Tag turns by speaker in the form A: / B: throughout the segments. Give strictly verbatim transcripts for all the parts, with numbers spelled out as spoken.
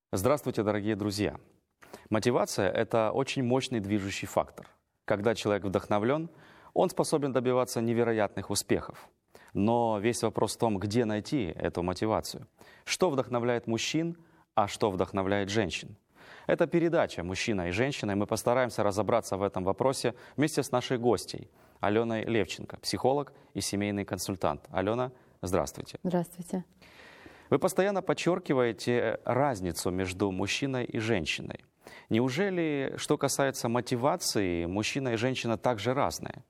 A: Здравствуйте, дорогие друзья! Мотивация – это очень мощный движущий фактор. Когда человек вдохновлен, он способен добиваться невероятных успехов. Но весь вопрос в том, где найти эту мотивацию. Что вдохновляет мужчин, а что вдохновляет женщин? Это передача «Мужчина и женщина», и мы постараемся разобраться в этом вопросе вместе с нашей гостьей Аленой Левченко, психолог и семейный консультант. Алена, здравствуйте.
B: Здравствуйте.
A: Вы постоянно подчеркиваете разницу между мужчиной и женщиной. Неужели, что касается мотивации, мужчина и женщина также разные?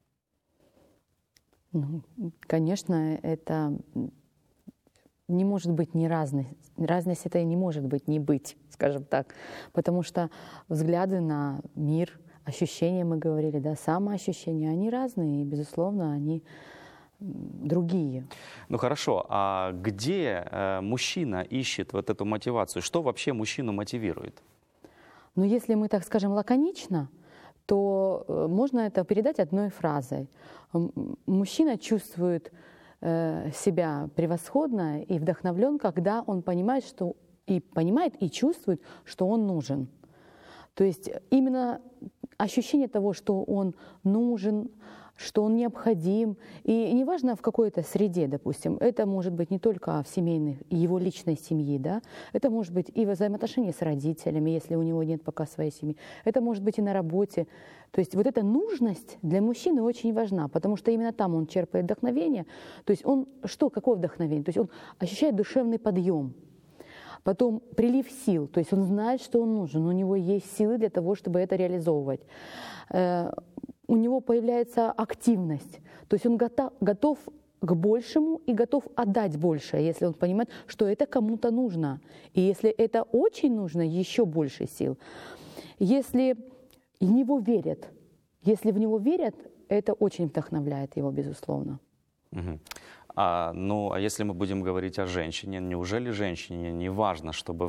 B: Ну, конечно, это не может быть не разность. Разность это и не может быть не быть, скажем так. Потому что взгляды на мир, ощущения, мы говорили, да, самоощущения, они разные, и, безусловно, они другие.
A: Ну хорошо, а где э, мужчина ищет вот эту мотивацию? Что вообще мужчину мотивирует?
B: Но если мы, так скажем, лаконично, то э, можно это передать одной фразой. М- Мужчина чувствует э, себя превосходно и вдохновлен, когда он понимает, что и понимает, и чувствует, что он нужен. То есть именно ощущение того, что он нужен, что он необходим. И неважно в какой-то среде, допустим, это может быть не только в семейной, его личной семье, да, это может быть и взаимоотношения с родителями, если у него нет пока своей семьи, это может быть и на работе. То есть вот эта нужность для мужчины очень важна, потому что именно там он черпает вдохновение. То есть он, что, какое вдохновение? То есть он ощущает душевный подъем. Потом прилив сил, то есть он знает, что он нужен, у него есть силы для того, чтобы это реализовывать. У него появляется активность, то есть он готов, готов к большему и готов отдать большее, если он понимает, что это кому-то нужно. И если это очень нужно, еще больше сил. Если в него верят, если в него верят, это очень вдохновляет его, безусловно.
A: Угу. А, ну, а если мы будем говорить о женщине, неужели женщине не важно, чтобы